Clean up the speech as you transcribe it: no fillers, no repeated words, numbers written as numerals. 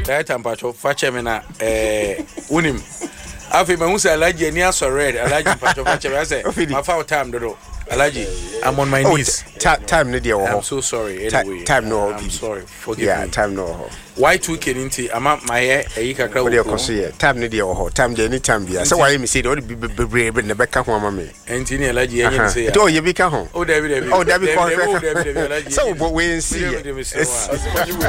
Director Mpacho Fachemina unim. Afi ma husa alaji ni aso red alaji Mpacho Fachemina I say my foul time dodo. Alaji, I'm on my knees. Time no dear. I'm so sorry. Anyway, time no. I'm sorry. Forgive me. Time no. Why two keninti? I'm up my hair. Eka crowd. Time no dear. Time any time be. So why me say all be brave in the back of mama. Antini alaji any say. Oh, you be home. Oh, David. Oh, David. So but we see.